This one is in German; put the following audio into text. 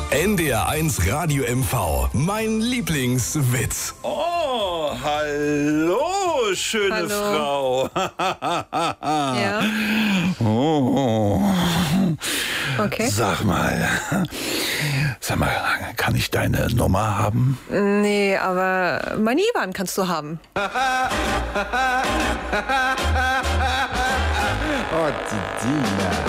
NDR1 Radio MV. Mein Lieblingswitz. Oh, hallo, schöne Frau. Ja. Oh. Okay. Sag mal, kann ich deine Nummer haben? Nee, aber mein IBAN kannst du haben. Oh, die Dina.